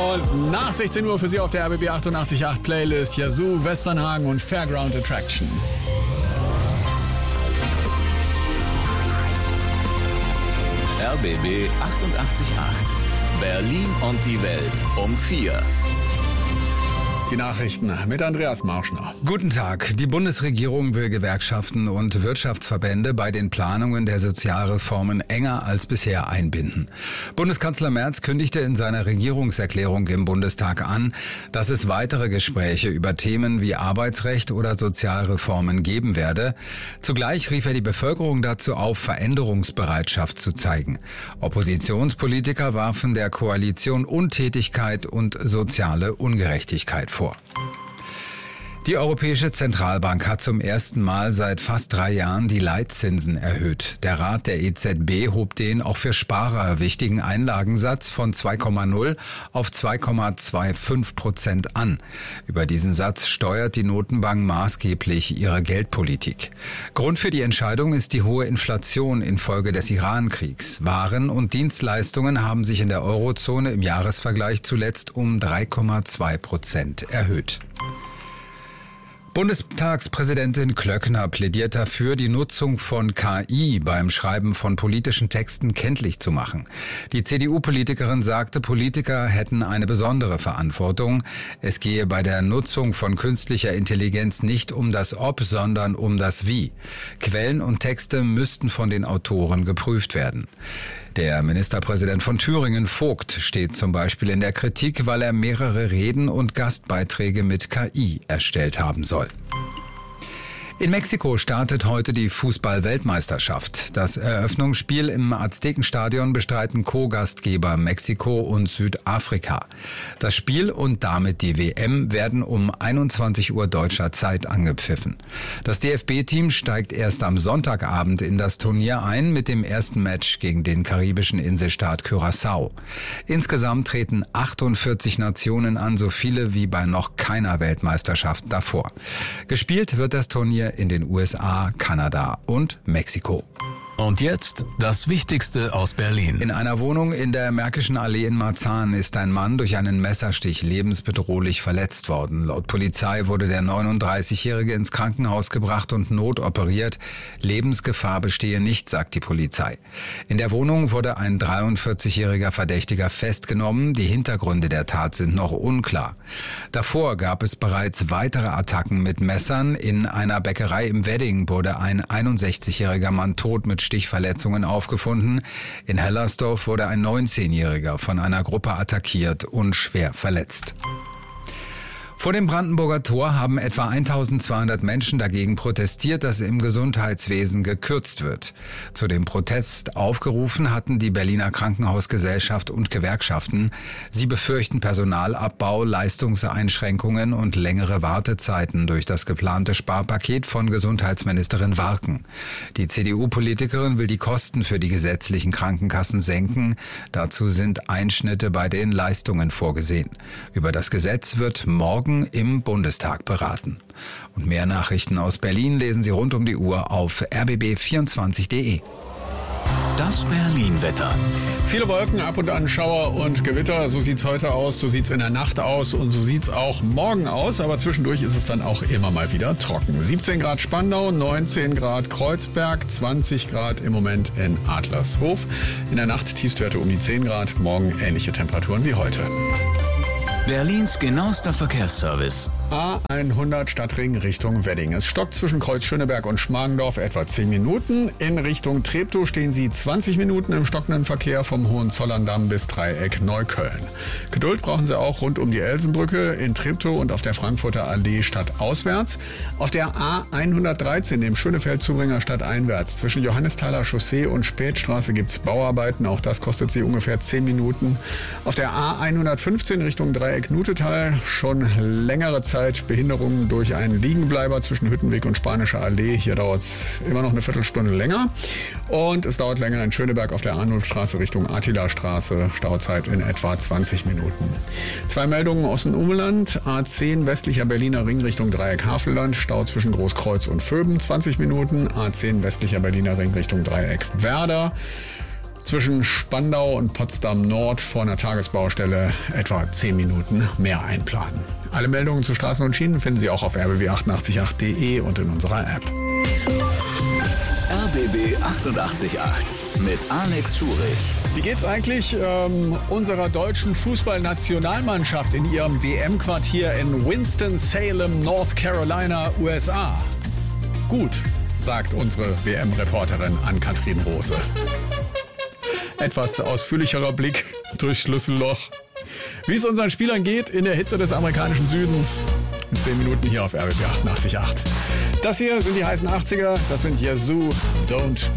Und nach 16 Uhr für Sie auf der RBB 88.8 Playlist Yazoo, Westernhagen und Fairground Attraction. RBB 88.8 Berlin und die Welt um 4. Die Nachrichten mit Andreas Marschner. Guten Tag. Die Bundesregierung will Gewerkschaften und Wirtschaftsverbände bei den Planungen der Sozialreformen enger als bisher einbinden. Bundeskanzler Merz kündigte in seiner Regierungserklärung im Bundestag an, dass es weitere Gespräche über Themen wie Arbeitsrecht oder Sozialreformen geben werde. Zugleich rief er die Bevölkerung dazu auf, Veränderungsbereitschaft zu zeigen. Oppositionspolitiker warfen der Koalition Untätigkeit und soziale Ungerechtigkeit vor. Die Europäische Zentralbank hat zum ersten Mal seit fast 3 Jahren die Leitzinsen erhöht. Der Rat der EZB hob den auch für Sparer wichtigen Einlagensatz von 2,0 auf 2,25% an. Über diesen Satz steuert die Notenbank maßgeblich ihre Geldpolitik. Grund für die Entscheidung ist die hohe Inflation infolge des Iran-Kriegs. Waren und Dienstleistungen haben sich in der Eurozone im Jahresvergleich zuletzt um 3,2% erhöht. Bundestagspräsidentin Klöckner plädiert dafür, die Nutzung von KI beim Schreiben von politischen Texten kenntlich zu machen. Die CDU-Politikerin sagte, Politiker hätten eine besondere Verantwortung. Es gehe bei der Nutzung von künstlicher Intelligenz nicht um das Ob, sondern um das Wie. Quellen und Texte müssten von den Autoren geprüft werden. Der Ministerpräsident von Thüringen, Vogt, steht zum Beispiel in der Kritik, weil er mehrere Reden und Gastbeiträge mit KI erstellt haben soll. In Mexiko startet heute die Fußball-Weltmeisterschaft. Das Eröffnungsspiel im Aztekenstadion bestreiten Co-Gastgeber Mexiko und Südafrika. Das Spiel und damit die WM werden um 21 Uhr deutscher Zeit angepfiffen. Das DFB-Team steigt erst am Sonntagabend in das Turnier ein mit dem ersten Match gegen den karibischen Inselstaat Curaçao. Insgesamt treten 48 Nationen an, so viele wie bei noch keiner Weltmeisterschaft davor. Gespielt wird das Turnier in den USA, Kanada und Mexiko. Und jetzt das Wichtigste aus Berlin. In einer Wohnung in der Märkischen Allee in Marzahn ist ein Mann durch einen Messerstich lebensbedrohlich verletzt worden. Laut Polizei wurde der 39-Jährige ins Krankenhaus gebracht und notoperiert. Lebensgefahr bestehe nicht, sagt die Polizei. In der Wohnung wurde ein 43-jähriger Verdächtiger festgenommen. Die Hintergründe der Tat sind noch unklar. Davor gab es bereits weitere Attacken mit Messern. In einer Bäckerei im Wedding wurde ein 61-jähriger Mann tot mit Stichverletzungen aufgefunden. In Hellersdorf wurde ein 19-Jähriger von einer Gruppe attackiert und schwer verletzt. Vor dem Brandenburger Tor haben etwa 1200 Menschen dagegen protestiert, dass im Gesundheitswesen gekürzt wird. Zu dem Protest aufgerufen hatten die Berliner Krankenhausgesellschaft und Gewerkschaften. Sie befürchten Personalabbau, Leistungseinschränkungen und längere Wartezeiten durch das geplante Sparpaket von Gesundheitsministerin Warken. Die CDU-Politikerin will die Kosten für die gesetzlichen Krankenkassen senken. Dazu sind Einschnitte bei den Leistungen vorgesehen. Über das Gesetz wird morgen im Bundestag beraten. Und mehr Nachrichten aus Berlin lesen Sie rund um die Uhr auf rbb24.de. Das Berlin-Wetter. Viele Wolken, ab und an Schauer und Gewitter. So sieht's heute aus, so sieht's in der Nacht aus und so sieht's auch morgen aus. Aber zwischendurch ist es dann auch immer mal wieder trocken. 17 Grad Spandau, 19 Grad Kreuzberg, 20 Grad im Moment in Adlershof. In der Nacht Tiefstwerte um die 10 Grad, morgen ähnliche Temperaturen wie heute. Berlins genauester Verkehrsservice. A100 Stadtring Richtung Wedding. Es stockt zwischen Kreuz Schöneberg und Schmargendorf etwa 10 Minuten. In Richtung Treptow stehen Sie 20 Minuten im stockenden Verkehr vom Hohenzollerndamm bis Dreieck Neukölln. Geduld brauchen Sie auch rund um die Elsenbrücke in Treptow und auf der Frankfurter Allee stadtauswärts. Auf der A113, dem Schönefeld-Zubringer stadteinwärts, zwischen Johannesthaler Chaussee und Spätstraße gibt es Bauarbeiten. Auch das kostet Sie ungefähr 10 Minuten. Auf der A115 Richtung Dreieck Nutetal schon längere Zeit Behinderungen durch einen Liegenbleiber zwischen Hüttenweg und Spanischer Allee. Hier dauert es immer noch eine Viertelstunde länger. Und es dauert länger in Schöneberg auf der Arnulfstraße Richtung Attila-Straße. Stauzeit in etwa 20 Minuten. 2 Meldungen aus dem Umland. A10 westlicher Berliner Ring Richtung Dreieck Havelland. Stau zwischen Großkreuz und Vöben 20 Minuten. A10 westlicher Berliner Ring Richtung Dreieck Werder. Zwischen Spandau und Potsdam Nord vor einer Tagesbaustelle etwa 10 Minuten mehr einplanen. Alle Meldungen zu Straßen und Schienen finden Sie auch auf rbb888.de und in unserer App. RBB 888 mit Alex Schurich. Wie geht's eigentlich unserer deutschen Fußballnationalmannschaft in ihrem WM-Quartier in Winston-Salem, North Carolina, USA? Gut, sagt unsere WM-Reporterin Ann-Kathrin Rose. Etwas ausführlicherer Blick durchs Schlüsselloch. Wie es unseren Spielern geht in der Hitze des amerikanischen Südens. In 10 Minuten hier auf RBB 888. Das hier sind die heißen 80er. Das sind Yazoo, Don't